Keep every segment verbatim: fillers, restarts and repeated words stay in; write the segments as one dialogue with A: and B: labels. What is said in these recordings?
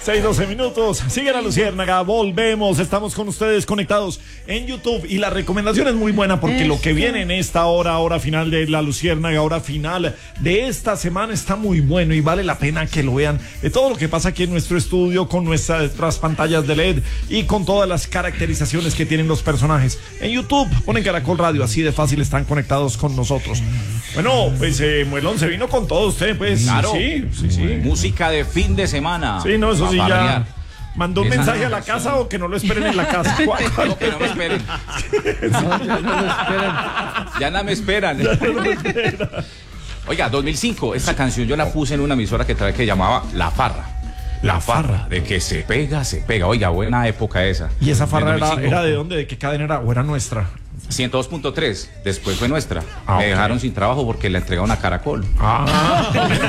A: seis, doce minutos. Sigue la Luciérnaga, volvemos. Estamos con ustedes conectados en YouTube. Y la recomendación es muy buena porque lo que viene en esta hora, hora final de la Luciérnaga, hora final de esta semana, está muy bueno y vale la pena que lo vean. De todo lo que pasa aquí en nuestro estudio, con nuestras pantallas de L E D y con todas las caracterizaciones que tienen los personajes. En YouTube ponen Caracol Radio, así de fácil están conectados con nosotros. Bueno, pues eh, Muelón se vino con todo usted, pues.
B: Claro.
A: Sí, sí, sí.
B: Música de fin de semana.
A: Sí, no, eso sí ya. Variar. ¿Mandó un Esa mensaje a la casa o que no lo esperen en la casa? ¿Cuál, cuál?
B: No, que no me esperen.
C: No, ya no lo esperan.
B: Ya no me esperan. Ya no me esperan. Oiga, dos mil cinco, esta canción yo la puse en una emisora que trae que llamaba La Farra. La Farra, de que se pega, se pega. Oiga, buena época esa.
A: ¿Y esa farra era, era de dónde? ¿De qué cadena era? ¿O era nuestra?
B: ciento dos punto tres, después fue nuestra.
A: Ah,
B: Me
A: okay.
B: dejaron sin trabajo porque le entregaron a Caracol.
A: Ah.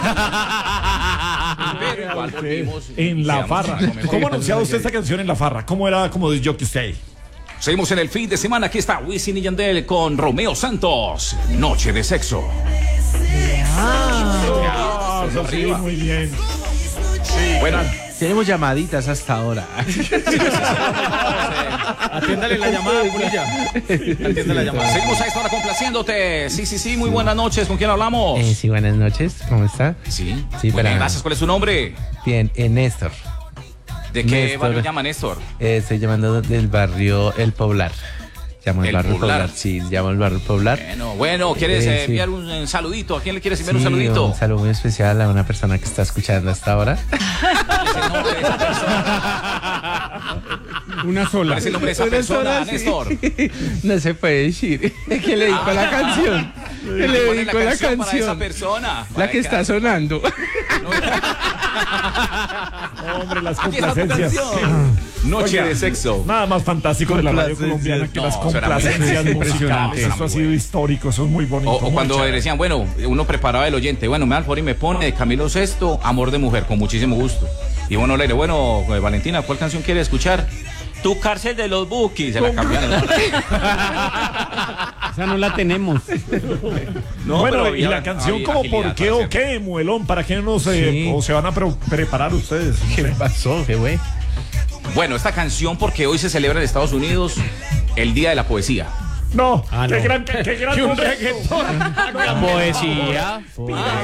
B: Pero igual volvimos,
A: en La Farra. ¿Cómo anunciaba usted esta canción en La Farra? ¿Cómo era como de Jockey Stay?
B: Seguimos en el fin de semana. Aquí está Wisin y Yandel con Romeo Santos. Noche de sexo.
A: Ah, eso sí, muy bien.
B: Sí, bueno.
C: Tenemos llamaditas hasta ahora.
D: Atiéndale la llamada, Pulilla. Atiéndale la llamada.
B: Seguimos a esta hora complaciéndote. Sí, sí, sí, muy buenas noches. ¿Con quién hablamos?
C: Eh, sí, buenas noches. ¿Cómo está?
B: Sí,
C: sí
B: muy bien, gracias. ¿Cuál es su nombre?
C: Bien, eh, Néstor.
B: ¿De qué
C: Néstor.
B: barrio llama Néstor?
C: Eh, estoy llamando del barrio El Poblar. Llamo el,
B: El
C: barrio
B: Poblar.
C: Poblar. Sí, llamo el barrio Poblar.
B: Bueno, bueno, ¿quieres eh,
C: Eh, sí.
B: enviar un, un saludito? ¿A quién le quieres enviar
C: Sí,
B: un saludito?
C: un saludo muy especial a una persona que está escuchando hasta ahora.
B: ¿Cuál es el nombre de esa persona?
D: Una sola.
B: ¿Cuál es el nombre de esa
C: Una
B: persona,
C: sola, sí.
B: Néstor?
C: No se puede decir. ¿Qué le dedico a la canción? ¿Qué le
B: ¿Cuál es
C: dedico a la
B: para esa
C: canción?
B: persona?
C: La que está sonando.
A: Hombre, las
B: Aquí está tu
A: complacencias.
B: canción. Noche
A: Oiga,
B: de sexo.
A: Nada más fantástico de la radio colombiana que
B: No,
A: las
B: eso era muy
A: complacencias musicales.
B: impresionante.
A: Eso ha sido histórico, eso es muy bonito.
B: O, o cuando
A: muy
B: decían, bueno, uno preparaba el oyente, bueno, me da el favor y me pone de Camilo Sesto, Amor de Mujer, con muchísimo gusto. Y bueno, le diré, bueno, Valentina, ¿cuál canción quiere escuchar? Tu cárcel de los Bukis. Se la cambiaron.
D: Esa no la tenemos.
B: No,
A: bueno,
B: pero
A: y
B: había-
A: la canción
B: había
A: como
B: agilidad
A: ¿por qué
B: para
A: o
B: hacer.
A: qué, Muelón? ¿Para qué no se,
C: Sí.
A: o se van a pre preparar ustedes? No
C: ¿Qué
A: sé.
C: pasó? ¿Qué güey?
B: Bueno, esta canción porque hoy se celebra en Estados Unidos el Día de la Poesía.
A: No,
D: Ah,
A: qué
D: no.
A: gran, qué, qué gran
D: Y un
A: momento.
D: reggaetón. La poesía.